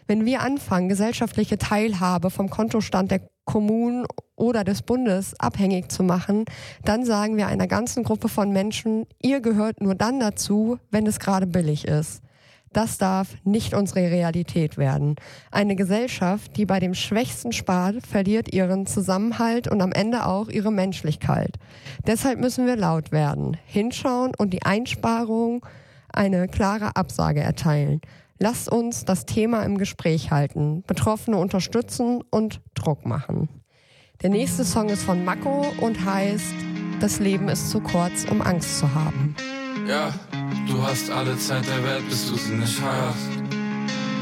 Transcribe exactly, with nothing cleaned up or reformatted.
Wenn wir anfangen, gesellschaftliche Teilhabe vom Kontostand der Kommunen oder des Bundes abhängig zu machen, dann sagen wir einer ganzen Gruppe von Menschen, ihr gehört nur dann dazu, wenn es gerade billig ist. Das darf nicht unsere Realität werden. Eine Gesellschaft, die bei dem Schwächsten spart, verliert ihren Zusammenhalt und am Ende auch ihre Menschlichkeit. Deshalb müssen wir laut werden, hinschauen und die Einsparung eine klare Absage erteilen. Lasst uns das Thema im Gespräch halten, Betroffene unterstützen und Druck machen. Der nächste Song ist von Mako und heißt Das Leben ist zu kurz, um Angst zu haben. Ja, du hast alle Zeit der Welt, bis du sie nicht hast.